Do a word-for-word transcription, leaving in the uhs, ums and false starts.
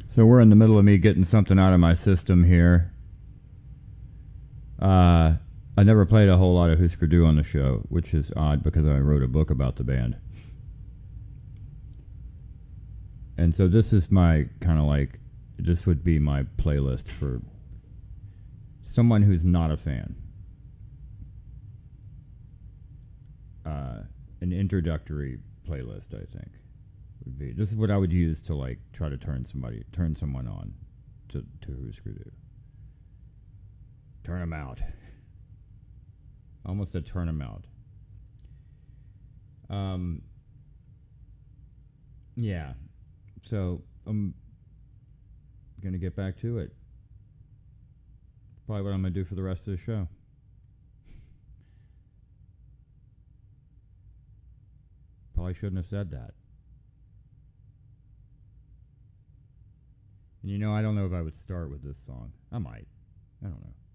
So we're in the middle of me getting something out of my system here. Uh, I never played a whole lot of Husker Du on the show, which is odd because I wrote a book about the band. And so this is my kind of like, this would be my playlist for someone who's not a fan. Uh, an introductory playlist, I think, would be. This is what I would use to like try to turn somebody, turn someone on to to Husker Du. Turn them out. Almost a turn them out. Um. Yeah. So I'm gonna get back to it. Probably what I'm gonna do for the rest of the show. Probably shouldn't have said that. And you know, I don't know if I would start with this song. I might. I don't know.